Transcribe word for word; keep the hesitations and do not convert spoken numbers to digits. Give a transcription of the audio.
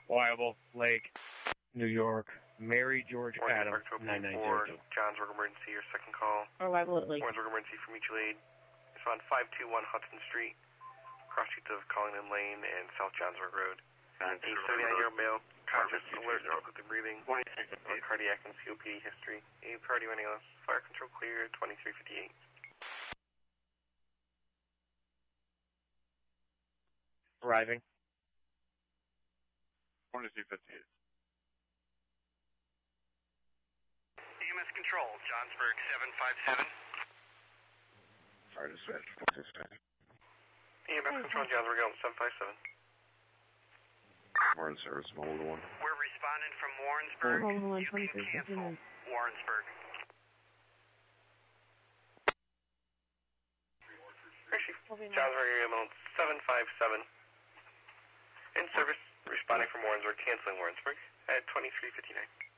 Wyable Lake, New York, Mary George Adam, nine nine zero two. Johnsburg emergency, your second call. Or Wyable Lake. Warrensburg emergency for mutual aid. It's on five two one Hudson Street, cross streets of Collington Lane and South Johnsburg Road. eight seventy-nine-year-old male, conscious, alert, difficulty breathing, cardiac and C O P D history. A priority running list, fire control clear, twenty-three fifty-eight. Arriving. twenty-three fifty-eight. E M S control, Johnsburg seven five seven. Sorry, dispatch. E M S control, Johnsburg seven five seven. Warren service, mobile to one. We're responding from Warrensburg. Hold on, hold on, You can twenty-three cancel fifty-nine. Warrensburg. Johnsburg area ambulance seven five seven. In service, responding from Warrensburg, canceling Warrensburg at twenty-three fifty-nine.